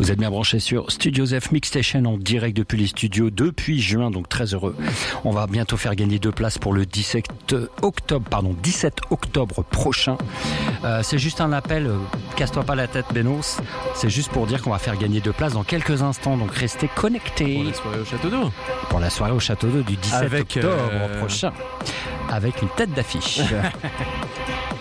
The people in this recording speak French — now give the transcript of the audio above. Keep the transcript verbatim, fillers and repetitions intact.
Vous êtes bien branchés sur Studio F Mix Station en direct depuis les studios depuis juin, donc très heureux. On va bientôt faire gagner deux places pour le dix-sept octobre, pardon, dix-sept octobre prochain. Euh, c'est juste un appel, euh, casse-toi pas la tête Benos, c'est juste pour dire qu'on va faire gagner deux places dans quelques instants, donc restez connectés. Pour la soirée au Château d'Eau. Pour la soirée au Château d'Eau du dix-sept Avec, octobre euh... prochain, avec une tête d'affiche.